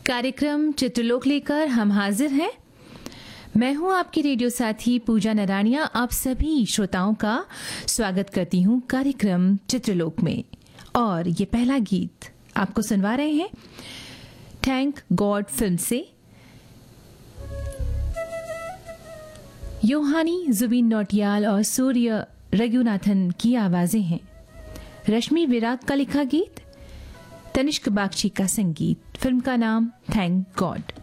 कार्यक्रम चित्रलोक लेकर हम हाजिर हैं। मैं हूं आपकी रेडियो साथी पूजा नरानिया। आप सभी श्रोताओं का स्वागत करती हूं कार्यक्रम चित्रलोक में। और ये पहला गीत आपको सुनवा रहे हैं थैंक गॉड फिल्म से। योहानी जुबिन नौटियाल और सूर्य रघुनाथन की आवाजें हैं। रश्मि विराग का लिखा गीत, तनिष्क बागची का संगीत। फिल्म का नाम थैंक गॉड।